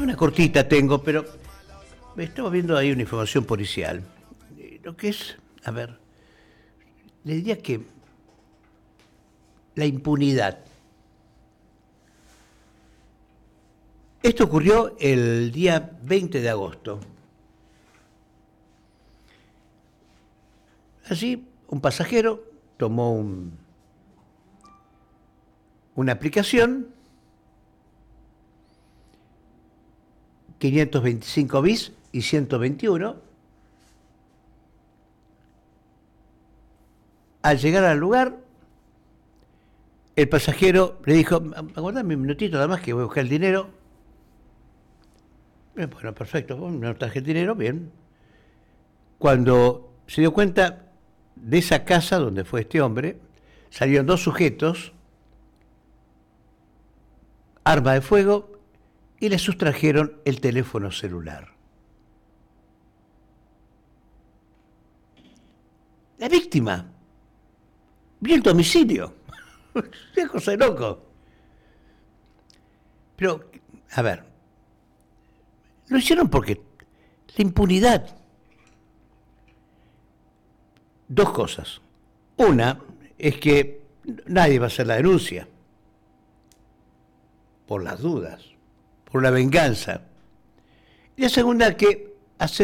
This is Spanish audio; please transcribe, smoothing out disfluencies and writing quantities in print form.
una cortita tengo, pero estaba viendo ahí una información policial. Lo que es, a ver, le diría que la impunidad. Esto ocurrió el día 20 de agosto. Allí un pasajero tomó una aplicación 525 bis y 121. Al llegar al lugar, el pasajero le dijo: aguardame un minutito nada más que voy a buscar el dinero. Bueno, perfecto, no traje el dinero, bien. Cuando se dio cuenta de esa casa donde fue este hombre, salieron dos sujetos, arma de fuego, y le sustrajeron el teléfono celular. La víctima vio el domicilio. Qué cosa de loco. Pero, a ver, lo hicieron porque la impunidad. Dos cosas. Una es que nadie va a hacer la denuncia. Por las dudas. Por la venganza. Y la segunda, que hacer